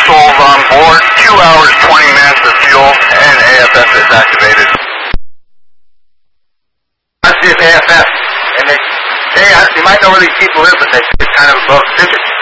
souls on board, 2 hours, 20 minutes of fuel, and AFF is activated. I see it's AFF, and they you might know where these people live, but they say it's kind of above Civic.